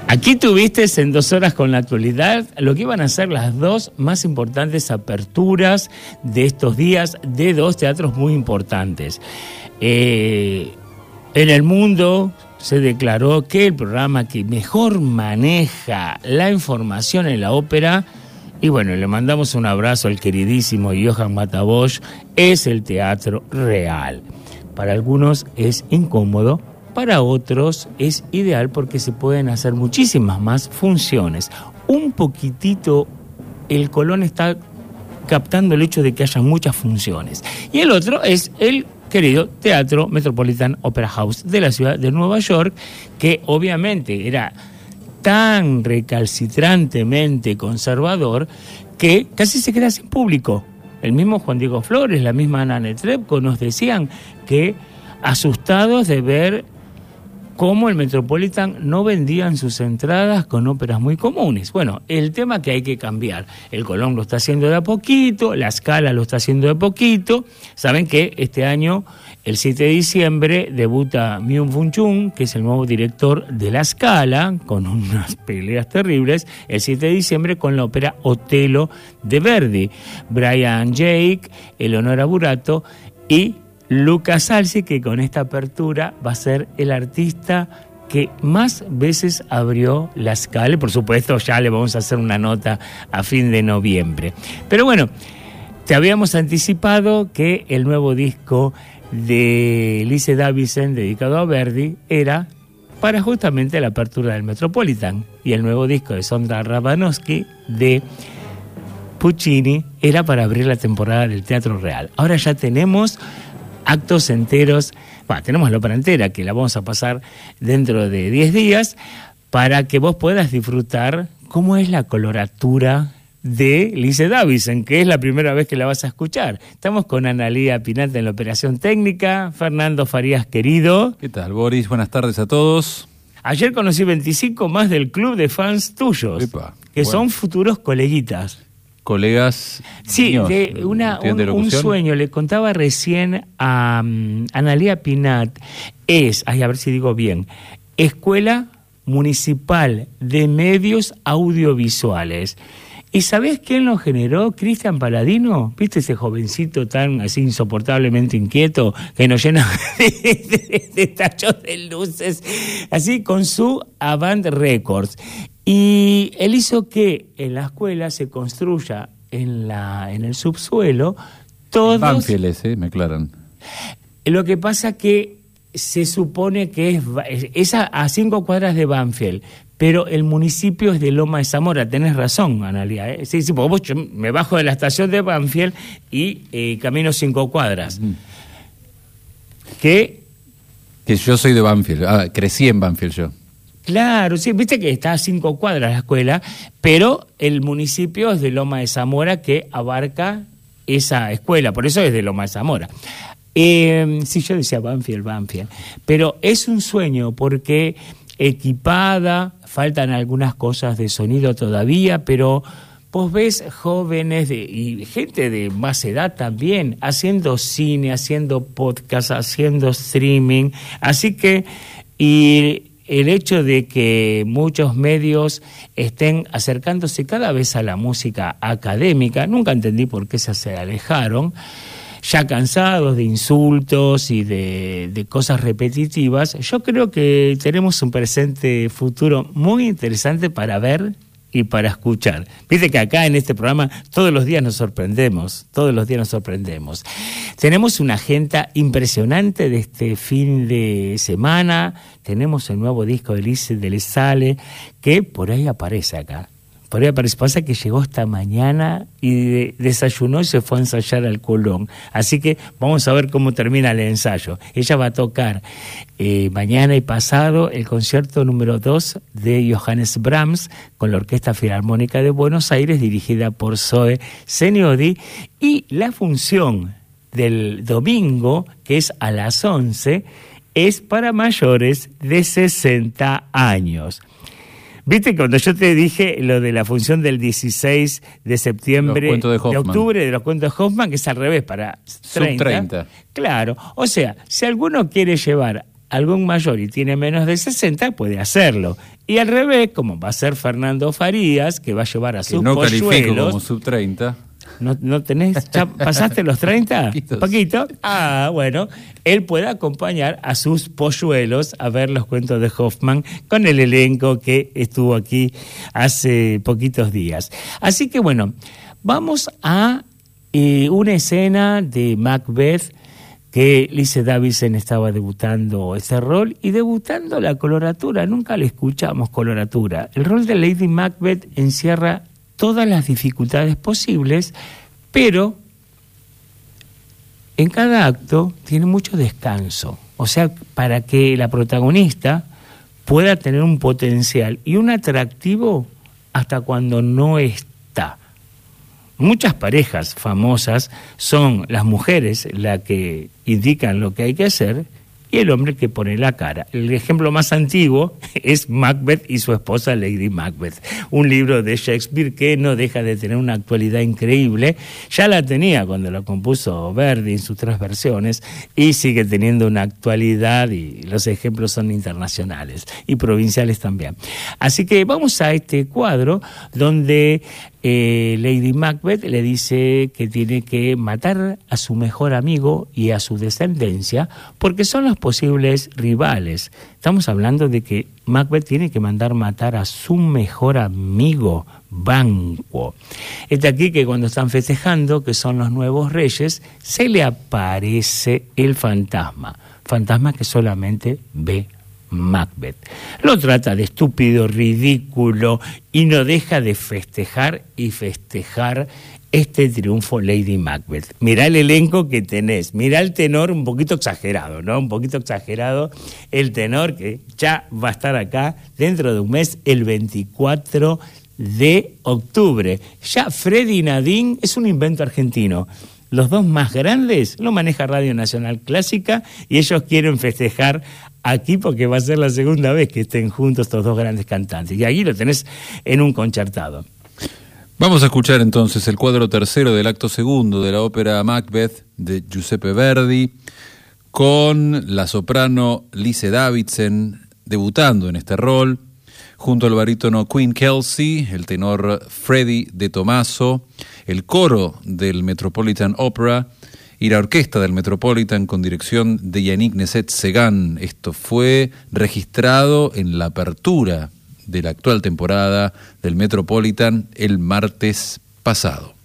Aquí tuviste en 2 horas con la actualidad lo que iban a ser las 2 más importantes aperturas de estos días de 2 teatros muy importantes. En el mundo se declaró que el programa que mejor maneja la información en la ópera, y bueno, le mandamos un abrazo al queridísimo Johann Matabosch, es el Teatro Real. Para algunos es incómodo, para otros es ideal porque se pueden hacer muchísimas más funciones. Un poquitito el Colón está captando el hecho de que haya muchas funciones. Y el otro es el querido Teatro Metropolitan Opera House de la ciudad de Nueva York, que obviamente era tan recalcitrantemente conservador que casi se queda sin público. El mismo Juan Diego Flores, la misma Ana Netrebko nos decían que asustados de ver cómo el Metropolitan no vendían sus entradas con óperas muy comunes. Bueno, el tema que hay que cambiar. El Colón lo está haciendo de a poquito, la Scala lo está haciendo de a poquito. Saben que este año, el 7 de diciembre, debuta Myung-Whun Chung, que es el nuevo director de la Scala, con unas peleas terribles, el 7 de diciembre con la ópera Otello de Verdi. Brian Jake, Eleonora Burato y Luca Salsi, que con esta apertura va a ser el artista que más veces abrió la Scala. Por supuesto, ya le vamos a hacer una nota a fin de noviembre. Pero bueno, te habíamos anticipado que el nuevo disco de Lise Davidsen, dedicado a Verdi, era para justamente la apertura del Metropolitan. Y el nuevo disco de Sondra Rabanowski, de Puccini, era para abrir la temporada del Teatro Real. Ahora ya tenemos actos enteros, tenemos la ópera entera que la vamos a pasar dentro de 10 días para que vos puedas disfrutar cómo es la coloratura de Lise Davidsen, que es la primera vez que la vas a escuchar. Estamos con Analía Pinat en la operación técnica, Fernando Farías, querido. ¿Qué tal, Boris? Buenas tardes a todos. Ayer conocí 25 más del club de fans tuyos, que son futuros coleguitas. Colegas. Sí, míos, de un sueño. Le contaba recién a Analía Pinat, a ver si digo bien, Escuela Municipal de Medios Audiovisuales. ¿Y sabés quién lo generó? Cristian Paladino. ¿Viste ese jovencito tan así insoportablemente inquieto que nos llena de tachos de luces? Así con su Avant Records. Y él hizo que en la escuela se construya en el subsuelo todos... Banfield, me aclaran. Lo que pasa que se supone que es a 5 cuadras de Banfield, pero el municipio es de Loma de Zamora. Tenés razón, Analia. Sí, porque yo me bajo de la estación de Banfield y camino 5 cuadras. Que yo soy de Banfield. Crecí en Banfield yo. Claro, sí, viste que está a 5 cuadras la escuela, pero el municipio es de Loma de Zamora, que abarca esa escuela, por eso es de Loma de Zamora. Sí, yo decía Banfield, pero es un sueño porque equipada, faltan algunas cosas de sonido todavía, pero vos ves jóvenes y gente de más edad también haciendo cine, haciendo podcast, haciendo streaming, así que... y el hecho de que muchos medios estén acercándose cada vez a la música académica, nunca entendí por qué se alejaron, ya cansados de insultos y de cosas repetitivas. Yo creo que tenemos un presente futuro muy interesante para ver y para escuchar. Viste que acá en este programa todos los días nos sorprendemos. Tenemos una agenda impresionante de este fin de semana. Tenemos el nuevo disco de Lise de Lesale, que por ahí aparece acá. Por ahí aparece. Pasa que llegó esta mañana y desayunó y se fue a ensayar al Colón. Así que vamos a ver cómo termina el ensayo. Ella va a tocar mañana y pasado el concierto número 2 de Johannes Brahms con la Orquesta Filarmónica de Buenos Aires, dirigida por Zoe Seniodi. Y la función del domingo, que es a las 11, es para mayores de 60 años. ¿Viste cuando yo te dije lo de la función del 16 de septiembre, de octubre, de los cuentos de Hoffman, que es al revés, para 30? Sub 30. Claro, o sea, si alguno quiere llevar algún mayor y tiene menos de 60, puede hacerlo. Y al revés, como va a ser Fernando Farías, que va a llevar a sus polluelos. No califico como sub-30. ¿No tenés? ¿Ya pasaste los 30? ¿Poquito? Ah, bueno. Él puede acompañar a sus polluelos a ver los cuentos de Hoffman con el elenco que estuvo aquí hace poquitos días. Así que bueno, vamos a una escena de Macbeth que Lise Davidson estaba debutando ese rol y debutando la coloratura. Nunca le escuchamos coloratura. El rol de Lady Macbeth encierra todas las dificultades posibles, pero en cada acto tiene mucho descanso. O sea, para que la protagonista pueda tener un potencial y un atractivo hasta cuando no está. Muchas parejas famosas son las mujeres las que indican lo que hay que hacer y el hombre que pone la cara. El ejemplo más antiguo es Macbeth y su esposa Lady Macbeth, un libro de Shakespeare que no deja de tener una actualidad increíble. Ya la tenía cuando lo compuso Verdi en sus 3 versiones y sigue teniendo una actualidad, y los ejemplos son internacionales y provinciales también. Así que vamos a este cuadro donde Lady Macbeth le dice que tiene que matar a su mejor amigo y a su descendencia porque son los posibles rivales. Estamos hablando de que Macbeth tiene que mandar matar a su mejor amigo, Banquo. Está aquí que cuando están festejando, que son los nuevos reyes, se le aparece el fantasma que solamente ve Macbeth. Lo trata de estúpido, ridículo y no deja de festejar este triunfo Lady Macbeth. Mirá el elenco que tenés, mirá el tenor un poquito exagerado, ¿no? Un poquito exagerado el tenor que ya va a estar acá dentro de un mes, el 24 de octubre. Ya Freddy Nadine es un invento argentino. Los 2 más grandes lo maneja Radio Nacional Clásica y ellos quieren festejar aquí porque va a ser la segunda vez que estén juntos estos 2 grandes cantantes. Y ahí lo tenés en un concertado. Vamos a escuchar entonces el cuadro tercero del acto segundo de la ópera Macbeth de Giuseppe Verdi, con la soprano Lise Davidson debutando en este rol, junto al barítono Queen Kelsey, el tenor Freddy De Tomaso, el coro del Metropolitan Opera y la orquesta del Metropolitan con dirección de Yannick Nézet-Séguin. Esto fue registrado en la apertura de la actual temporada del Metropolitan el martes pasado.